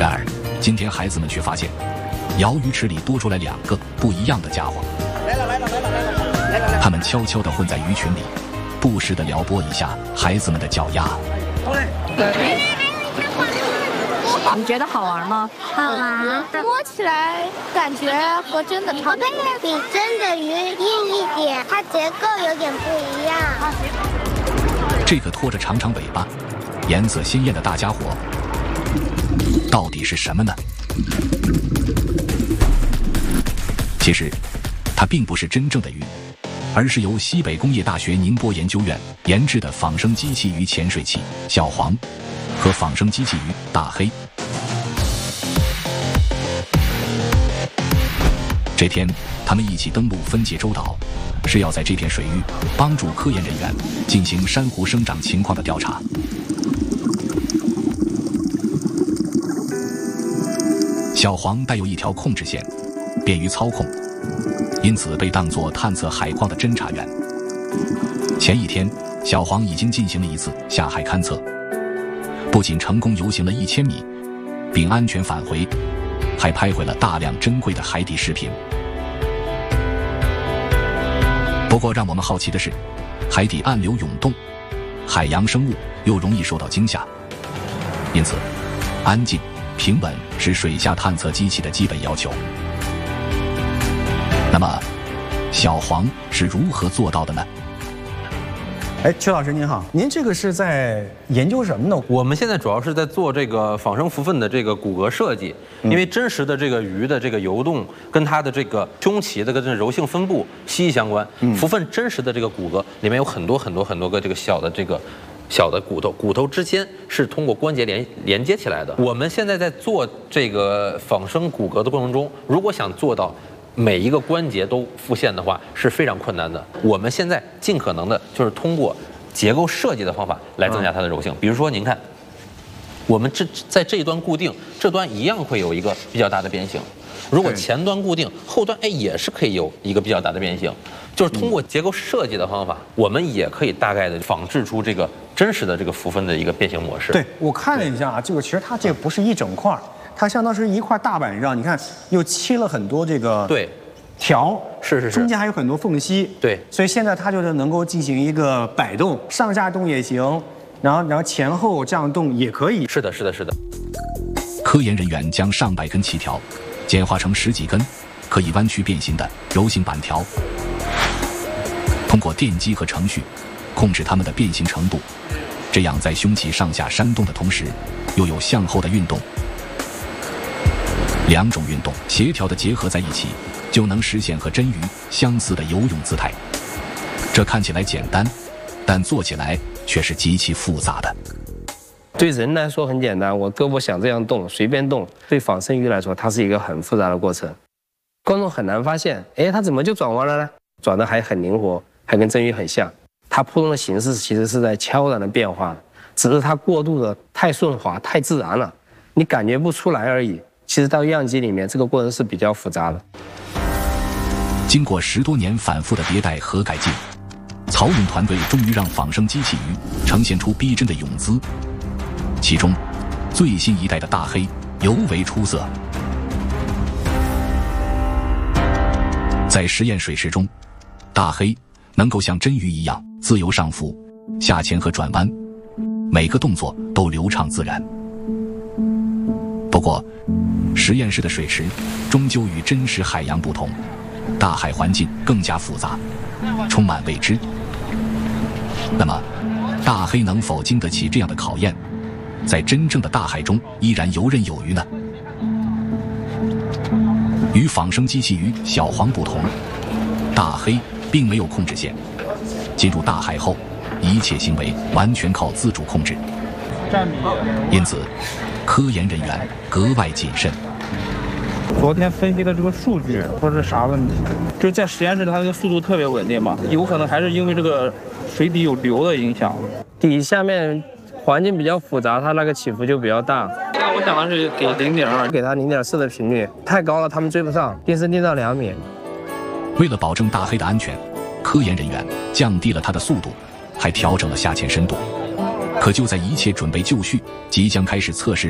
然而，今天孩子们却发现，鳐鱼池里多出来2个不一样的家伙。他们悄悄地混在鱼群里，不时地撩拨一下孩子们的脚丫。 你觉得好玩吗？ 好玩，摸起来感觉和真的差不多，比真的鱼硬一点，它结构有点不一样。 这个拖着长长尾巴、颜色鲜艳的大家伙，到底是什么呢？其实，它并不是真正的鱼，而是由西北工业大学宁波研究院研制的仿生机器鱼潜水器小黄和仿生机器鱼大黑。这天，他们一起登陆分界洲岛，是要在这片水域帮助科研人员进行珊瑚生长情况的调查。小黄带有一条控制线，便于操控，因此被当作探测海况的侦察员。前一天，小黄已经进行了一次下海勘测，不仅成功游行了1000米，并安全返回，还拍回了大量珍贵的海底视频。不过让我们好奇的是，海底暗流涌动，海洋生物又容易受到惊吓，因此安静平稳是水下探测机器的基本要求。那么小黄是如何做到的呢？ 曲老师您好，您这个是在研究什么呢？ 我们现在主要是在做这个仿生浮粪的这个骨骼设计，因为真实的这个鱼的这个游动跟它的这个胸鳍的这个柔性分布息息相关。浮粪真实的这个骨骼里面有很多个这个小的骨头之间是通过关节连接起来的。我们现在在做这个仿生骨骼的过程中，如果想做到每一个关节都复现的话是非常困难的。我们现在尽可能的就是通过结构设计的方法来增加它的柔性。比如说您看，我们在这一端固定，这端一样会有一个比较大的变形。如果前端固定，后端也是可以有一个比较大的变形。就是通过结构设计的方法，我们也可以大概的仿制出这个真实的这个浮分的一个变形模式。 对，我看了一下啊，这个其实它这个不是一整块，它相当是一块大板上，你看又切了很多这个条， 是， 中间还有很多缝隙。 对， 所以现在它就是能够进行一个摆动，上下动也行，然后前后这样动也可以。 是的。 科研人员将上百根鳍条简化成10几根可以弯曲变形的柔性板条，通过电机和程序控制它们的变形程度，这样在胸鳍上下扇动的同时，又有向后的运动。2种运动协调的结合在一起，就能实现和真鱼相似的游泳姿态。这看起来简单，但做起来却是极其复杂的。 对人来说很简单，我胳膊想这样动随便动，对仿生鱼来说它是一个很复杂的过程。观众很难发现，它怎么就转弯了呢？转得还很灵活，还跟真鱼很像。它扑通的形式其实是在悄然的变化，只是它过度的太顺滑太自然了，你感觉不出来而已。其实到样机里面，这个过程是比较复杂的。 经过10多年反复的迭代和改进，曹勇团队终于让仿生机器鱼呈现出逼真的泳姿，其中最新一代的大黑尤为出色。在实验水池中，大黑能够像真鱼一样自由上浮、下潜和转弯，每个动作都流畅自然。不过，实验室的水池终究与真实海洋不同，大海环境更加复杂，充满未知。那么，大黑能否经得起这样的考验，在真正的大海中依然游刃有余呢？与仿生机器鱼小黄不同，大黑并没有控制线，进入大海后，一切行为完全靠自主控制。因此，科研人员格外谨慎。 昨天分析的这个数据不是啥问题，就是在实验室它这个速度特别稳定嘛，有可能还是因为这个水底有流的影响。 底下面环境比较复杂，它那个起伏就比较大。 那我想的是给0.2， 给它0.4的频率，太高了他们追不上，定是定到2米。 为了保证大黑的安全，科研人员降低了它的速度，还调整了下潜深度。可就在一切准备就绪，即将开始测试